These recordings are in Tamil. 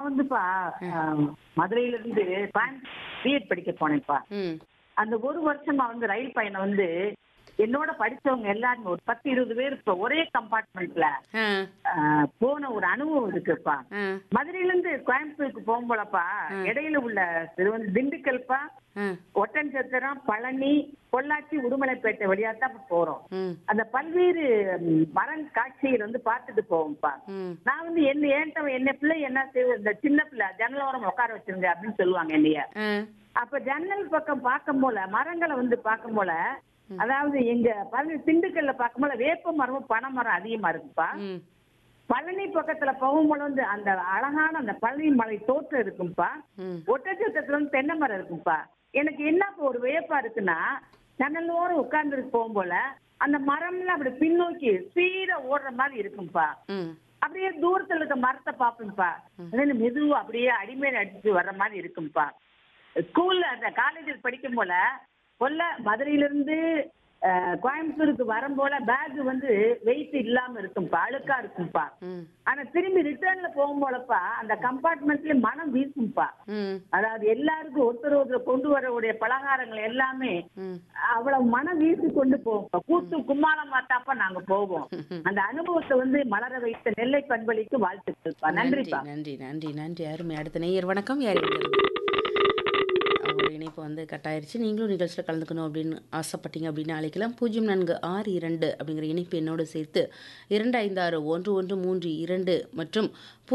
வந்துப்பா மதுரையில இருந்து பிஎட் படிக்க போனேன்ப்பா. ம். அந்த ஒரு வருஷமா வந்து ரயில் பயணம் வந்து என்னோட படிச்சவங்க எல்லாருமே ஒரு 10-20 பேர் இப்ப ஒரே கம்பார்ட்மெண்ட்ல ஆ. போன ஒரு அனுபவம் இருக்குப்பா. ஆ. மதுரையில இருந்து கோயம்புத்தூருக்கு போகும்போலப்பா இடையில உள்ள இது வந்து திண்டுக்கல்பா, ஆ. ஒட்டன்சத்திரம், பழனி, பொள்ளாச்சி, உடுமலைப்பேட்டை வழியா தான் இப்ப போறோம். ம். அந்த பல்வேறு மரம் காட்சிகள் வந்து பார்த்துட்டு போவோம்ப்பா. ம். நான் வந்து என்ன பிள்ளை என்ன செய்வது, இந்த சின்ன பிள்ளை ஜன்னலோரம் உட்கார வச்சிருங்க அப்படின்னு சொல்லுவாங்க என்னைய. ஆ. அப்ப ஜன்னல் பக்கம் பார்க்கும் போல மரங்களை வந்து பார்க்கும் போல, அதாவது எங்க திண்டுக்கல்ல பார்க்கும் போல வேப்ப மரமும் பனை மரம் அதிகமா இருக்குப்பா. ம். பழனி பக்கத்துல போகும்போது வந்து அந்த அழகான அந்த பழனி மலை தோற்றம் இருக்கும்பா. ம். ஒட்டச்சத்திரத்துல வந்து தென்னை மரம் இருக்கும்பா. எனக்கு என்ன இப்போ ஒரு வியப்பா இருக்குன்னா, ஜன்னலோரம் உட்கார்ந்து போகும் போல அந்த மரம்ல அப்படி பின்னோக்கி ஸ்பீடா ஓடுற மாதிரி இருக்கும்பா. ம். அப்படியே தூரத்துல இருக்க மரத்தை பார்ப்பேன்ப்பா. மெதுவா அப்படியே அடிமேல அடிச்சு வர்ற மாதிரி இருக்கும்பா. ஸ்கூல்ல அந்த காலேஜில் படிக்கும் போல மதுரையில இருந்து கோயம்புத்தூருக்கு வரும் போல பேக் வந்து வெயிட் இல்லாம இருக்கும்பா, அழுக்கா இருக்கும்பா. ம். ஆனா திரும்பி ரிட்டர்ன்ல போகும் போலப்பா அந்த கம்பார்ட்மெண்ட்ல மனம் வீசும்பா. ம். அதாவது எல்லாருக்கும் ஒருத்தர் கொண்டு வரக்கூடிய பலகாரங்கள் எல்லாமே ம். அவ்வளவு மனம் வீசி கொண்டு போவோம். கூத்து கும்மாளம் பார்த்தாப்ப நாங்க போவோம். அந்த அனுபவத்தை வந்து மலர வைத்த நெல்லை பண்பளிக்கு வாழ்த்துக்கள்ப்பா. நன்றிப்பா. நன்றி நன்றி நன்றி அருமை. அடுத்த நேயர் வணக்கம். யார் இருந்து? ஒரு இணைப்பு வந்து கட்டாயிருச்சு. நீங்களும் நிகழ்ச்சியில் கலந்துக்கணும் அப்படின்னு ஆசைப்பட்டீங்க அப்படின்னு அழைக்கலாம். 0462 அப்படிங்கிற இணைப்பு என்னோடு சேர்த்து 256113 மற்றும்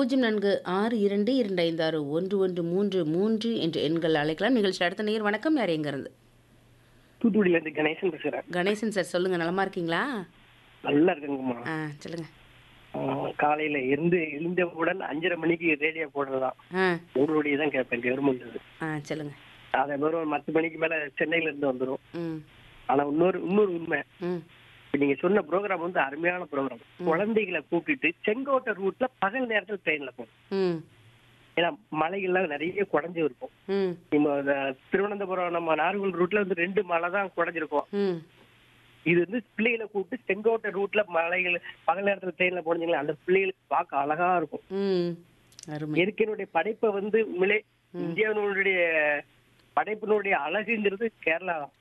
0462256133 என்ற எண்கள் அழைக்கலாம். நிகழ்ச்சி அடுத்த நேயர் வணக்கம். யார் எங்கிருந்து? தூத்துக்குடியில இருந்து கணேசன் பேசுறேன். கணேசன் சார் சொல்லுங்க, நலமா இருக்கீங்களா? நல்லா இருக்குங்கம்மா. சொல்லுங்க. காலையில இருந்து எழுந்தவுடன் 5:30 மணிக்கு ரேடியோ போடுறதுதான். உங்களுடைய தான் கேட்பேன் கவர்மெண்ட். சொல்லுங்க. அதை வெறும் 10 மணிக்கு மேல சென்னையில இருந்து வந்துடும். ம். ஆனா இன்னொரு உண்மை, ம். இப்ப நீங்க சொன்ன ப்ரோக்ராம் வந்து அருமையான ப்ரோக்ராம். குழந்தைகளை கூப்பிட்டு செங்கோட்டை ரூட்ல பகல் நேரத்துல ட்ரெயின்ல போகும். ம். ஏன்னா மலைகள்லாம் நிறைய குறைஞ்சு இருக்கும். ம். நம்ம திருவனந்தபுரம் நம்ம நாகர்கோவில் ரூட்ல வந்து 2 மலை தான் குறைஞ்சிருக்கும். ம். இது வந்து பிள்ளைகளை கூப்பிட்டு செங்கோட்டை ரூட்ல மலைகள் பகல் நேரத்துல ட்ரெயின்ல போனீங்களா, அந்த பிள்ளைகளுக்கு பார்க்க அழகா இருக்கும். இயற்கையினுடைய படைப்பை வந்து உண்மையிலே இந்தியாவினுடைய படைப்பினுடைய அழகுங்கிறது கேரளா தான்.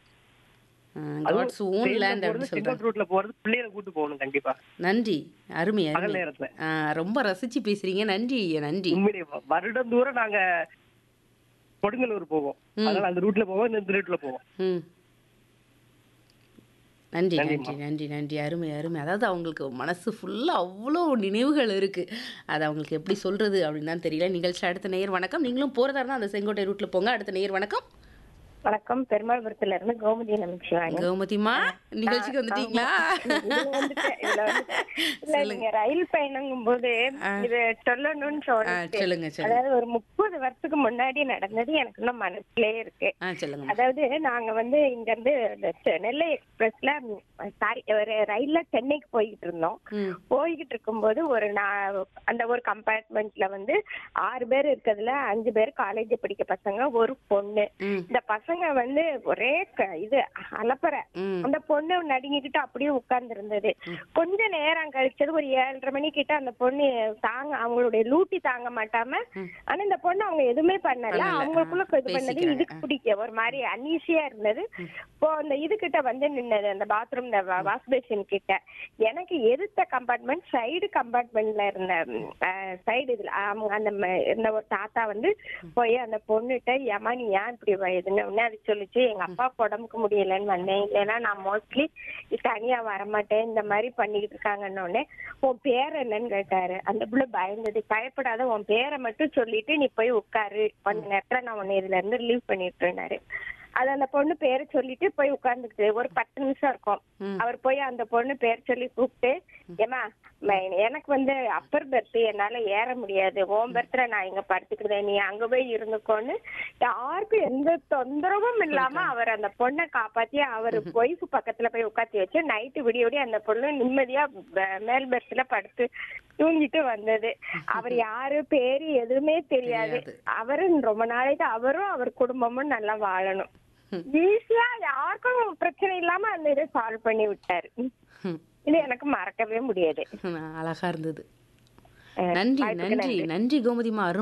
ரூட்ல போறது பிள்ளைகளை கூட்டு போகணும் கண்டிப்பா. நன்றி, அருமை. பகல் நேரத்துல ரொம்ப ரசிச்சு பேசுறீங்க. நன்றி நன்றி. உண்மையிலே வருடம் தூரம் நாங்க கொடுங்கலூர் போவோம். அதனால அந்த ரூட்ல போவோம், இந்த ரூட்ல போவோம். நன்றி நன்றி நன்றி நன்றி. அருமை அருமை. அதாவது அவங்களுக்கு மனசு ஃபுல்லாக அவ்வளோ நினைவுகள் இருக்குது. அது அவங்களுக்கு எப்படி சொல்கிறது அப்படின்னு தான் தெரியல. நிகழ்ச்சி அடுத்த நேயர் வணக்கம். நீங்களும் போகிறதா இருந்தால் அந்த செங்கோட்டை ரூட்டில் போங்க. அடுத்த நேயர் வணக்கம். வணக்கம். பெருமாள்புரத்துல இருந்து கோமதி நமச்சிவாங்க. கோமதிமா, நிகழ்ச்சிக்கு வந்துட்டீங்களா? நீங்க ரயில் பயணங்கும் போது இது சொல்லணும்னு சொல்லுங்க. அதாவது ஒரு 30 வருஷத்துக்கு முன்னாடி நடந்தது எனக்கு இன்னும் மனசுலயே இருக்கு. அதாவது நாங்க வந்து இங்க இருந்து நெல்லை எக்ஸ்பிரஸ்ல ஒரு ரயில்ல சென்னைக்கு போய்கிட்டு இருந்தோம். போய்கிட்டு இருக்கும்போது அந்த ஒரு கம்பார்ட்மெண்ட்ல வந்து 6 பேர் இருக்கிறதுல 5 பேர் காலேஜ் படிக்க பசங்க, ஒரு பொண்ணு. இந்த பசங்க வந்து ஒரே இது அலப்பற. அந்த பொண்ணு நடுங்கிக்கிட்டு அப்படியே உட்கார்ந்து இருந்தது. கொஞ்ச நேரம் கழிச்சது ஒரு 7:30 மணி கிட்ட அந்த பொண்ணு அவங்களுடைய லூட்டி தாங்க மாட்டாம, ஆனா இந்த பொண்ணு அவங்க எதுவுமே பண்ணல, அவங்களுக்குள்ள இது பண்ணது இதுக்கு பிடிக்க ஒரு மாதிரி அன்ஈஸியா இருந்தது. இப்போ அந்த இது கிட்ட வந்து நின்னது, அந்த பாத்ரூம் வாஷ் பேசின் கிட்ட. எனக்கு எதிர்த்த கம்பார்ட்மெண்ட் சைடு கம்பார்ட்மெண்ட்ல இருந்த சைடு இதுல அந்த இருந்த ஒரு தாத்தா வந்து போய் அந்த பொண்ணுகிட்ட, ஏமா நீ ஏன் இப்படி எதுன்னு அது சொல்லிச்சு, எங்க அப்பா உடம்புக்கு முடியலன்னு வந்தேன், இல்லைன்னா நான் மோஸ்ட்லி தனியா வரமாட்டேன், இந்த மாதிரி பண்ணிக்கிட்டு இருக்காங்கன்னு. உன் பேர் என்னன்னு கேட்டாரு. அந்த புள்ள பயந்தது. பயப்படாத, உன் பேரை மட்டும் சொல்லிட்டு நீ போய் உட்காரு, கொஞ்ச நேரத்துல நான் உன்னை இதுல இருந்து ரிலீவ் பண்ணிட்டு. அது அந்த பொண்ணு பேரை சொல்லிட்டு போய் உட்கார்ந்துக்கிட்டு ஒரு 10 நிமிஷம் இருக்கும். அவர் போய் அந்த பொண்ணு பேர் சொல்லி கூப்பிட்டு, ஏமா எனக்கு வந்து அப்பர் பெர்த் என்னால ஏற முடியாது, உன் பெர்த்ல நான் இங்க படுத்துக்கிறேன், நீ அங்க போய் இருந்துக்கோன்னு யாருக்கும் எந்த தொந்தரவும் இல்லாம அவர் அந்த பொண்ணை காப்பாத்தி அவர் ஒய்ஃப் பக்கத்துல போய் உட்காத்தி வச்சு நைட்டு விடிய அந்த பொண்ணு நிம்மதியா மேல் பெர்த்ல படுத்து தூங்கிட்டு வந்தது. அவர் யாரு பேரு எதுவுமே தெரியாது. அவரு ரொம்ப நாளைக்கு அவரும் அவர் குடும்பமும் நல்லா வாழணும். ஈஸியா யாருக்கும் பிரச்சனை இல்லாம அந்த இதை சால்வ் பண்ணி விட்டாரு. இது எனக்கு மறக்கவே முடியாது. அழகா இருந்தது. நன்றி நன்றி நன்றி கோமதிமா.